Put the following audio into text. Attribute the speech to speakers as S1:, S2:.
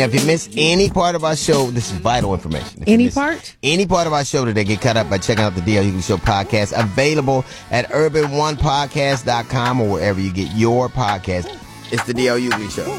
S1: If you miss any part of our show, this is vital information.
S2: Any part?
S1: Any part of our show today, get caught up by checking out the D.L. Hughley Show podcast, available at urban1podcast.com or wherever you get your podcast. It's the D.L. Hughley Show.